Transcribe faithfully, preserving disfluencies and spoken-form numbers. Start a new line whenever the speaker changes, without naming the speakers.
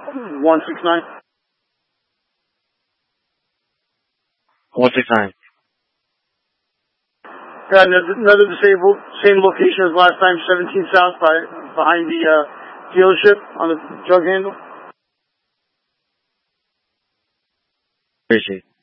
one six nine.
one six nine.
Got another, another disabled, same location as last time, seventeen South, by behind the uh, dealership on the drug handle.
Appreciate it.